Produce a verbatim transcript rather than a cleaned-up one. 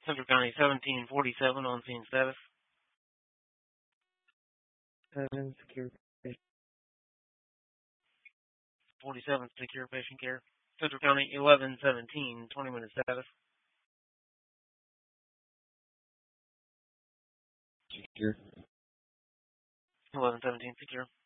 Central County seventeen forty-seven on scene status. Seven secure. forty-seven secure patient care. Central County eleven seventeen twenty minute status. Secure. eleven seventeen secure.